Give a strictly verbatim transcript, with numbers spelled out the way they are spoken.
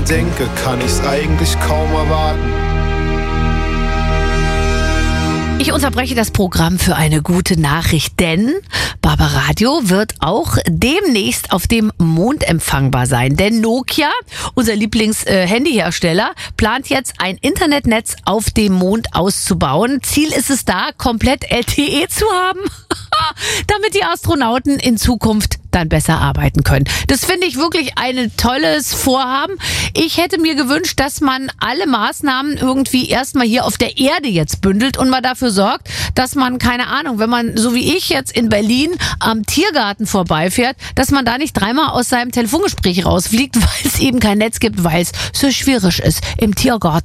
dran denke, kann ich's eigentlich kaum erwarten. Ich unterbreche das Programm für eine gute Nachricht, denn Barbaradio wird auch demnächst auf dem Mond empfangbar sein. Denn Nokia, unser Lieblings-Handyhersteller, plant jetzt ein Internetnetz auf dem Mond auszubauen. Ziel ist es da, komplett L T E zu haben, damit die Astronauten in Zukunft dann besser arbeiten können. Das finde ich wirklich ein tolles Vorhaben. Ich hätte mir gewünscht, dass man alle Maßnahmen irgendwie erstmal hier auf der Erde jetzt bündelt und mal dafür sorgt, dass man, keine Ahnung, wenn man so wie ich jetzt in Berlin am Tiergarten vorbeifährt, dass man da nicht dreimal aus seinem Telefongespräch rausfliegt, weil es eben kein Netz gibt, weil es so schwierig ist im Tiergarten.